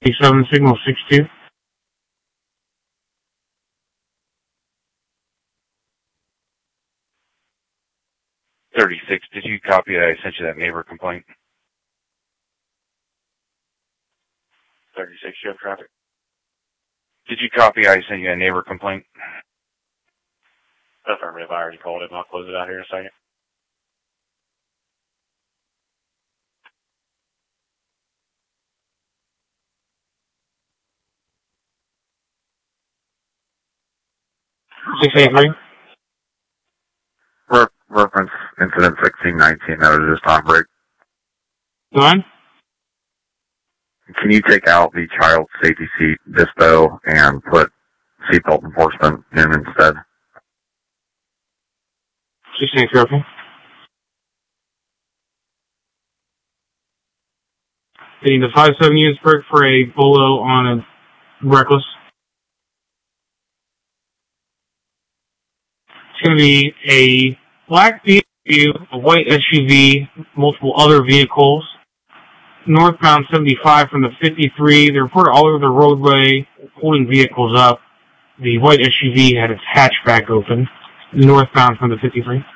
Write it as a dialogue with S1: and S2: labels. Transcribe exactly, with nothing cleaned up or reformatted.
S1: seven, signal six two.
S2: thirty-six, did you copy that I sent you that neighbor complaint? thirty-six, you have traffic? Did you copy I sent you a neighbor complaint? Affirmative, I already called it, and I'll close it out here in a second.
S1: six eight three.
S3: Re- reference incident sixteen nineteen, that was just on break.
S1: Go on.
S3: Can you take out the child safety seat dispo and put seatbelt enforcement in instead?
S1: six eight three, okay. Getting the five seven units break for a bolo on a reckless. It's going to be a black B M W, a white S U V, multiple other vehicles. Northbound seventy-five from the fifty-three. They reported all over the roadway, holding vehicles up. The white S U V had its hatchback open. Northbound from the fifty-three.